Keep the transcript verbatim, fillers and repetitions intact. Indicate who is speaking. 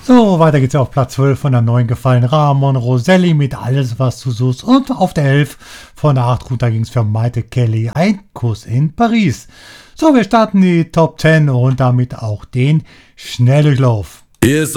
Speaker 1: So, weiter geht's auf Platz zwölf von der neun gefallen. Ramon Roselli mit Alles, was du suchst. Und auf der elf von der acht runter ging's für Maite Kelly. Ein Kuss in Paris. So, wir starten die Top zehn und damit auch den Schnelldurchlauf.
Speaker 2: Ist